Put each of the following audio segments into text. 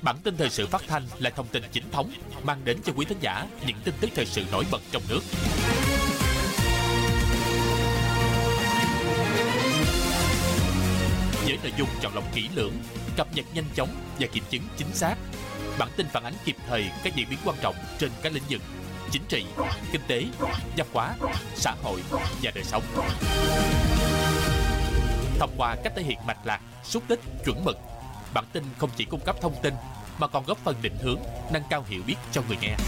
Bản tin thời sự phát thanh là thông tin chính thống, mang đến cho quý thính giả những tin tức thời sự nổi bật trong nước. Với nội dung chọn lọc kỹ lưỡng, cập nhật nhanh chóng và kiểm chứng chính xác. Bản tin phản ánh kịp thời các diễn biến quan trọng trên các lĩnh vực chính trị, kinh tế, văn hóa, xã hội và đời sống. Thông qua cách thể hiện mạch lạc, xúc tích, chuẩn mực, bản tin không chỉ cung cấp thông tin mà còn góp phần định hướng, nâng cao hiểu biết cho người nghe.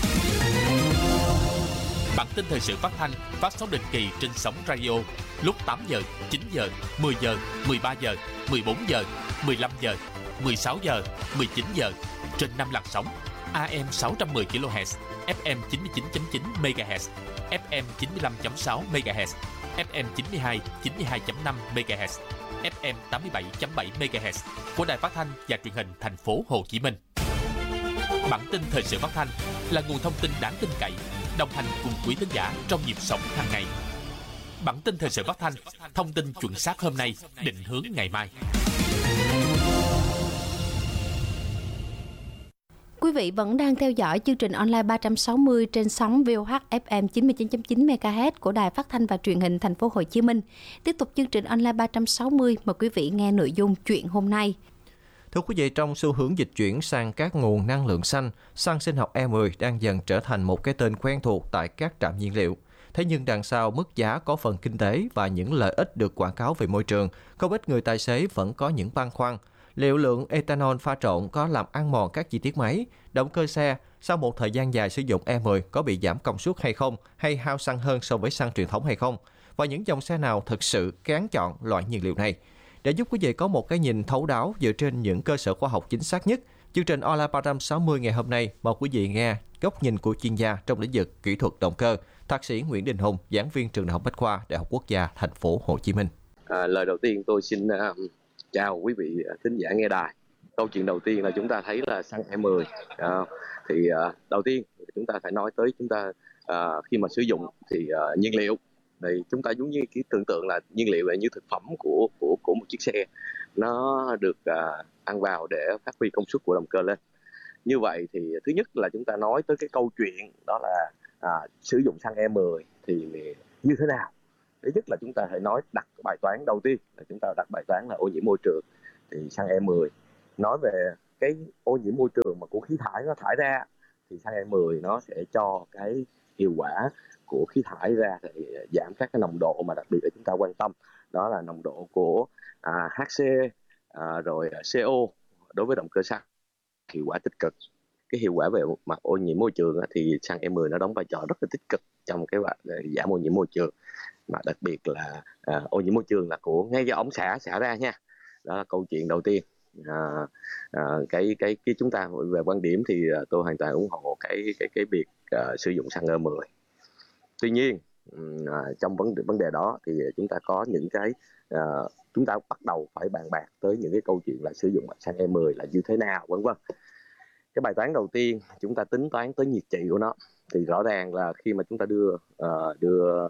Bản tin thời sự phát thanh phát sóng định kỳ trên sóng radio lúc 8 giờ, 9 giờ, 10 giờ, 13 giờ, 14 giờ, 15 giờ, 16 giờ, 19 giờ trên 5 làn sóng AM 610 kHz, FM 99.9 MHz, FM 95.6 MHz, FM 92, 92.5 MHz, FM 87.7 MHz của Đài Phát thanh và Truyền hình Thành phố Hồ Chí Minh. Bản tin thời sự phát thanh là nguồn thông tin đáng tin cậy, đồng hành cùng quý thính giả trong nhịp sống hàng ngày. Bản tin thời sự phát thanh, thông tin chuẩn xác hôm nay, định hướng ngày mai. Quý vị vẫn đang theo dõi chương trình online 360 trên sóng VOH FM 99.9 MHz của Đài Phát thanh và Truyền hình Thành phố Hồ Chí Minh. Tiếp tục chương trình online 360, mời quý vị nghe nội dung chuyện hôm nay. Thưa quý vị, trong xu hướng dịch chuyển sang các nguồn năng lượng xanh, xăng sinh học E10 đang dần trở thành một cái tên quen thuộc tại các trạm nhiên liệu. Thế nhưng đằng sau mức giá có phần kinh tế và những lợi ích được quảng cáo về môi trường, không ít người tài xế vẫn có những băn khoăn. Liệu lượng ethanol pha trộn có làm ăn mòn các chi tiết máy, động cơ xe sau một thời gian dài sử dụng E10 có bị giảm công suất hay không, hay hao xăng hơn so với xăng truyền thống hay không? Và những dòng xe nào thực sự kén chọn loại nhiên liệu này? Để giúp quý vị có một cái nhìn thấu đáo dựa trên những cơ sở khoa học chính xác nhất, chương trình Online 360 ngày hôm nay mời quý vị nghe góc nhìn của chuyên gia trong lĩnh vực kỹ thuật động cơ, Thạc sĩ Nguyễn Đình Hùng, giảng viên trường Đại học Bách khoa, Đại học Quốc gia Thành phố Hồ Chí Minh. Lời đầu tiên tôi xin chào quý vị thính giả nghe đài. Câu chuyện đầu tiên là chúng ta thấy là xăng E10. Đầu tiên chúng ta phải nói tới khi mà sử dụng thì nhiên liệu. Thì chúng ta giống như cái tưởng tượng là nhiên liệu là như thực phẩm của một chiếc xe, nó được ăn vào để phát huy công suất của động cơ lên. Như vậy thì thứ nhất là chúng ta nói tới cái câu chuyện đó là sử dụng xăng E10 thì như thế nào. Thứ nhất là chúng ta phải đặt bài toán đầu tiên là chúng ta đặt bài toán là ô nhiễm môi trường. Thì xăng E10 nói về cái ô nhiễm môi trường mà của khí thải nó thải ra, thì xăng E10 nó sẽ cho cái hiệu quả của khí thải ra thì giảm các cái nồng độ mà đặc biệt là chúng ta quan tâm, đó là nồng độ của HC rồi CO đối với động cơ xăng. Hiệu quả tích cực, cái hiệu quả về mặt ô nhiễm môi trường thì xăng E10 nó đóng vai trò rất là tích cực trong cái giảm ô nhiễm môi trường, mà đặc biệt là ô nhiễm môi trường là của ngay do ống xả ra nha. Đó là câu chuyện đầu tiên. Cái chúng ta về quan điểm thì tôi hoàn toàn ủng hộ cái việc sử dụng xăng E10. Tuy nhiên trong vấn đề đó thì chúng ta có những cái chúng ta bắt đầu phải bàn bạc tới những cái câu chuyện là sử dụng xăng E10 là như thế nào, vân vân. Cái bài toán đầu tiên chúng ta tính toán tới nhiệt trị của nó, thì rõ ràng là khi mà chúng ta đưa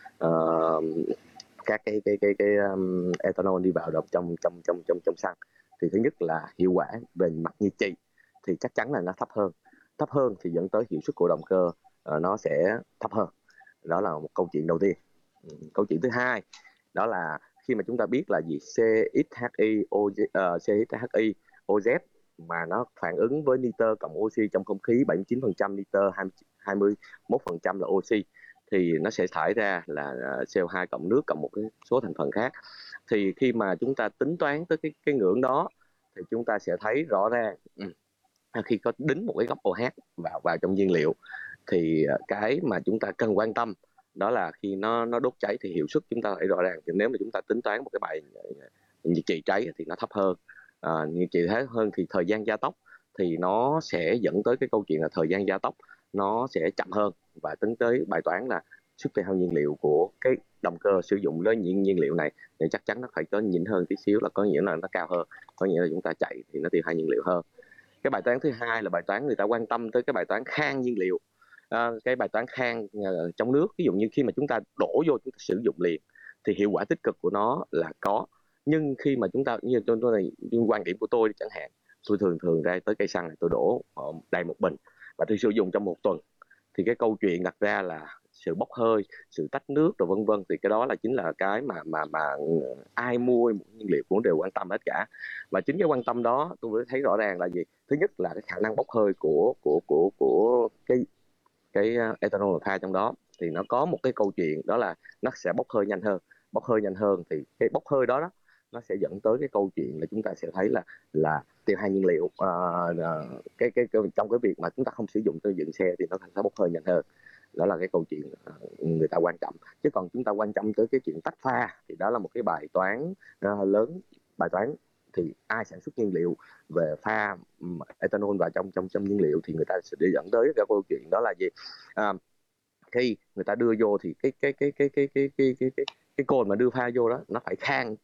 các cái ethanol đi vào trong xăng, thì thứ nhất là hiệu quả về mặt nhiệt trị thì chắc chắn là nó thấp hơn thì dẫn tới hiệu suất của động cơ nó sẽ thấp hơn. Đó là một câu chuyện đầu tiên. Câu chuyện thứ hai đó là khi mà chúng ta biết là CXHI OZ mà nó phản ứng với nitơ cộng oxy trong không khí 79% nitơ, 21% là oxy, thì nó sẽ thải ra là CO2 cộng nước cộng một cái số thành phần khác. Thì khi mà chúng ta tính toán tới cái ngưỡng đó thì chúng ta sẽ thấy rõ ràng khi có đính một cái gốc OH vào trong nhiên liệu, thì cái mà chúng ta cần quan tâm đó là khi nó đốt cháy thì hiệu suất chúng ta thấy rõ ràng. Thì nếu mà chúng ta tính toán một cái bài nhiệt trị cháy thì nó thấp hơn, nhiệt trị thấp hơn thì thời gian gia tốc thì nó sẽ dẫn tới cái câu chuyện là thời gian gia tốc nó sẽ chậm hơn, và tính tới bài toán là sức tiêu hao nhiên liệu của cái động cơ sử dụng với nhiên liệu này thì chắc chắn nó phải có nhỉnh hơn tí xíu, là có nghĩa là nó cao hơn, có nghĩa là chúng ta chạy thì nó tiêu hao nhiên liệu hơn. Cái bài toán thứ hai là bài toán người ta quan tâm tới cái bài toán khan nhiên liệu. Cái bài toán khan trong nước, ví dụ như khi mà chúng ta đổ vô chúng ta sử dụng liền thì hiệu quả tích cực của nó là có, nhưng khi mà chúng ta như quan điểm của tôi chẳng hạn, tôi thường ra tới cây xăng này tôi đổ đầy một bình và tôi sử dụng trong một tuần, thì cái câu chuyện đặt ra là sự bốc hơi, sự tách nước rồi vân vân, thì cái đó chính là cái mà ai mua nhiên liệu cũng đều quan tâm hết cả. Và chính cái quan tâm đó tôi mới thấy rõ ràng là gì? Thứ nhất là cái khả năng bốc hơi của cái ethanol pha trong đó, thì nó có một cái câu chuyện đó là nó sẽ bốc hơi nhanh hơn thì cái bốc hơi đó nó sẽ dẫn tới cái câu chuyện là chúng ta sẽ thấy là tiêu hao nhiên liệu, trong cái việc mà chúng ta không sử dụng cho dựng xe thì nó sẽ bốc hơi nhanh hơn. Đó là cái câu chuyện người ta quan trọng, chứ còn chúng ta quan tâm tới cái chuyện tách pha thì đó là một cái bài toán lớn. Bài toán thì ai sản xuất nhiên liệu về pha ethanol vào trong nhiên liệu thì người ta sẽ dẫn tới cái câu chuyện đó là gì? Khi người ta đưa vô thì cái cồn mà đưa pha vô đó nó phải khang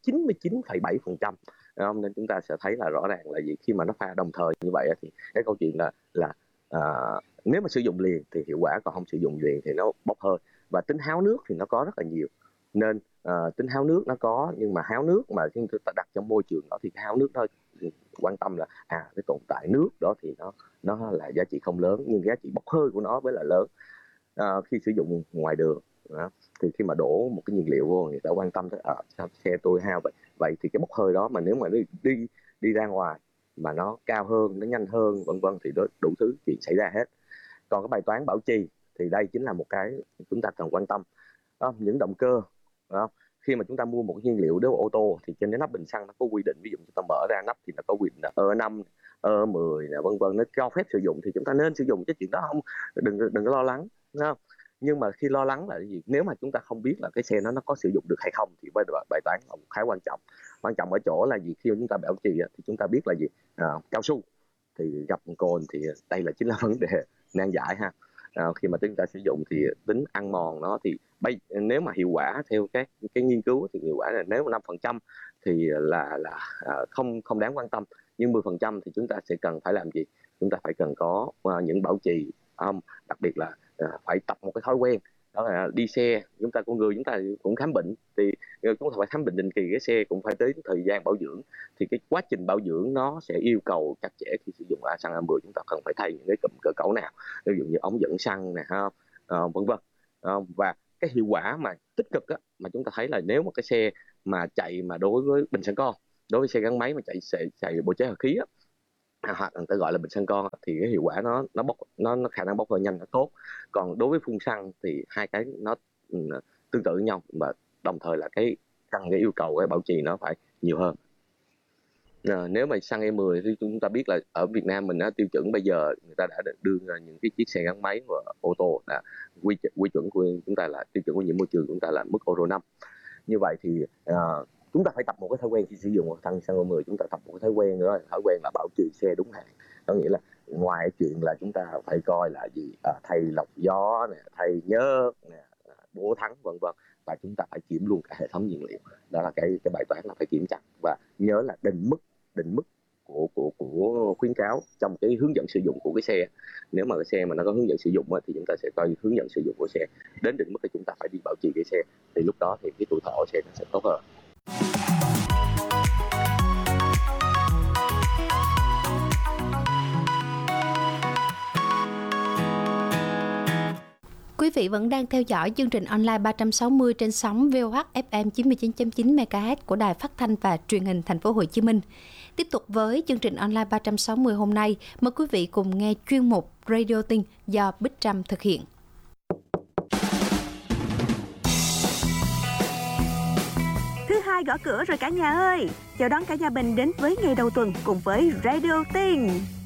99,7%, nên chúng ta sẽ thấy là rõ ràng là gì? Khi mà nó pha đồng thời như vậy thì cái câu chuyện là nếu mà sử dụng liền thì hiệu quả, còn không sử dụng liền thì nó bốc hơi. Và tính háo nước thì nó có rất là nhiều, nên tính háo nước nó có, nhưng mà háo nước mà chúng ta đặt trong môi trường đó thì cái háo nước thôi quan tâm là cái tồn tại nước đó thì nó là giá trị không lớn, nhưng giá trị bốc hơi của nó mới là lớn. Khi sử dụng ngoài đường thì khi mà đổ một cái nhiên liệu vô, người ta quan tâm tới sao xe tôi hao vậy thì cái bốc hơi đó mà nếu mà đi ra ngoài mà nó cao hơn, nó nhanh hơn vân vân thì đủ thứ chuyện xảy ra hết. Còn cái bài toán bảo trì thì đây chính là một cái chúng ta cần quan tâm. Những động cơ khi mà chúng ta mua một nhiên liệu đối với ô tô thì trên cái nắp bình xăng nó có quy định, ví dụ chúng ta mở ra nắp thì nó có quy định là E5, E10 vân vân, nó cho phép sử dụng thì chúng ta nên sử dụng, cái chuyện đó đừng có lo lắng, đúng không? Nhưng mà khi lo lắng là gì? Nếu mà chúng ta không biết là cái xe nó có sử dụng được hay không thì bài toán là khá quan trọng. Quan trọng ở chỗ là gì? Khi chúng ta bảo trì thì chúng ta biết là gì? Cao su thì gặp cồn thì đây chính là vấn đề nan giải ha. Khi mà chúng ta sử dụng thì tính ăn mòn nó thì nếu mà hiệu quả theo các cái nghiên cứu thì hiệu quả là nếu mà 5% thì là không đáng quan tâm, nhưng 10% thì chúng ta sẽ cần phải làm gì? Chúng ta phải cần có những bảo trì, đặc biệt là phải tập một cái thói quen, đó là đi xe. Con người chúng ta cũng khám bệnh thì chúng ta phải khám bệnh định kỳ, cái xe cũng phải tới thời gian bảo dưỡng, thì cái quá trình bảo dưỡng nó sẽ yêu cầu chặt chẽ. Khi sử dụng xăng E10 chúng ta cần phải thay những cái cụm cơ cấu nào, ví dụ như ống dẫn xăng nè, vân vân. Và cái hiệu quả mà tích cực mà chúng ta thấy là nếu một cái xe mà chạy mà đối với bình xăng con, đối với xe gắn máy mà chạy bộ cháy hạt khí hoặc người ta gọi là bình xăng con, thì cái hiệu quả nó khả năng bốc hơi nhanh, nó tốt. Còn đối với phun xăng thì hai cái nó tương tự với nhau, mà đồng thời là cái yêu cầu cái bảo trì nó phải nhiều hơn. Nếu mà xăng E10 thì chúng ta biết là ở Việt Nam mình tiêu chuẩn bây giờ người ta đã đưa ra những cái chiếc xe gắn máy và ô tô là quy chuẩn của chúng ta là tiêu chuẩn ô nhiễm môi trường của chúng ta là mức Euro 5. Như vậy thì chúng ta phải tập một cái thói quen khi sử dụng một xăng E10, chúng ta tập một cái thói quen nữa, thói quen là bảo trì xe đúng hạn. Có nghĩa là ngoài chuyện là chúng ta phải coi là gì, thay lọc gió nè, thay nhớt nè, bổ thắng vân vân, và chúng ta phải kiểm luôn cả hệ thống nhiên liệu. Đó là cái bài toán là phải kiểm tra và nhớ là định mức của khuyến cáo trong cái hướng dẫn sử dụng của cái xe. Nếu mà cái xe mà nó có hướng dẫn sử dụng thì chúng ta sẽ coi hướng dẫn sử dụng của xe đến định mức thì chúng ta phải đi bảo trì cái xe, thì lúc đó thì cái tuổi thọ của xe nó sẽ tốt hơn. Quý vị vẫn đang theo dõi chương trình online 360 trên sóng VOH FM 99.9 MHz của Đài Phát thanh và Truyền hình Thành phố Hồ Chí Minh. Tiếp tục với chương trình online 360 hôm nay, mời quý vị cùng nghe chuyên mục Radio Tin do Bích Trâm thực hiện. Thứ Hai gõ cửa rồi cả nhà ơi! Chào đón cả nhà mình đến với ngày đầu tuần cùng với Radio Tin.